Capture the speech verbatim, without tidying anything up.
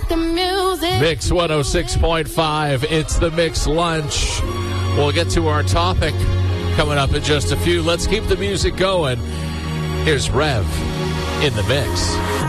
like the music. Mix one oh six point five. It's the Mix Lunch. We'll get to our topic coming up in just a few. Let's keep the music going. Here's Rev in the mix.